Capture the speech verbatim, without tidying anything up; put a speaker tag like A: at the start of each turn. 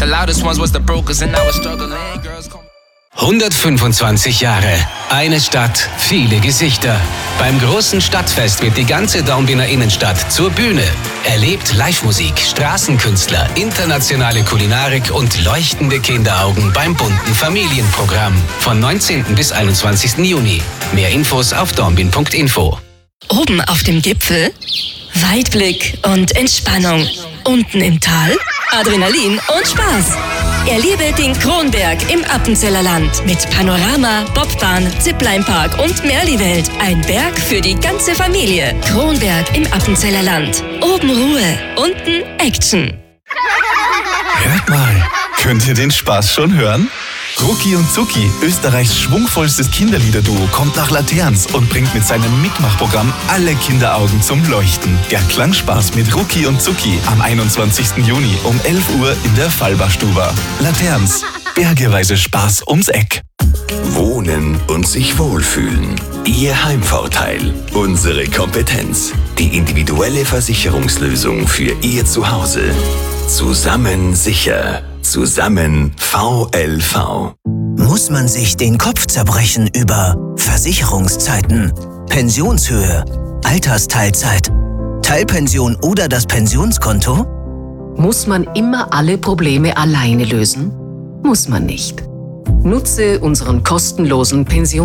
A: The loudest ones was the brokers and I was struggling. Girls call
B: hundertfünfundzwanzig Jahre. Eine Stadt, viele Gesichter. Beim großen Stadtfest wird die ganze Dornbirner Innenstadt zur Bühne. Erlebt Live-Musik, Straßenkünstler, internationale Kulinarik und leuchtende Kinderaugen beim bunten Familienprogramm. Von neunzehnten bis einundzwanzigsten Juni. Mehr Infos auf dornbirn punkt info.
C: Oben auf dem Gipfel Weitblick und Entspannung. Unten im Tal Adrenalin und Spaß. Erlebe den Kronberg im Appenzeller Land mit Panorama, Bobbahn, Ziplinepark und Merli-Welt. Ein Berg für die ganze Familie. Kronberg im Appenzeller Land. Oben Ruhe, unten Action.
D: Hört mal, könnt ihr den Spaß schon hören? Rucki und Zucki, Österreichs schwungvollstes Kinderliederduo, kommt nach Laterns und bringt mit seinem Mitmachprogramm alle Kinderaugen zum Leuchten. Der Klangspaß mit Rucki und Zucki am einundzwanzigsten Juni um elf Uhr in der Fallbachstuba. Laterns, bergeweise Spaß ums Eck.
E: Wohnen und sich wohlfühlen. Ihr Heimvorteil. Unsere Kompetenz. Die individuelle Versicherungslösung für Ihr Zuhause. Zusammen sicher. Zusammen V L V.
F: Muss man sich den Kopf zerbrechen über Versicherungszeiten, Pensionshöhe, Altersteilzeit, Teilpension oder das Pensionskonto?
G: Muss man immer alle Probleme alleine lösen? Muss man nicht. Nutze unseren kostenlosen Pensions